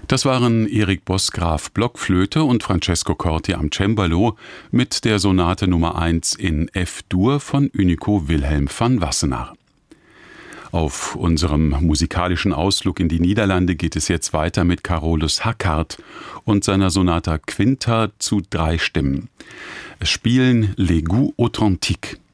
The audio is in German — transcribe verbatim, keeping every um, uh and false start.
Das waren Erik Bossgraf Blockflöte und Francesco Corti am Cembalo mit der Sonate Nummer eins in F-Dur von Unico Wilhelm van Wassenaar. Auf unserem musikalischen Ausflug in die Niederlande geht es jetzt weiter mit Carolus Hackart und seiner Sonata Quinta zu drei Stimmen. Es spielen Les Goûts Authentiques.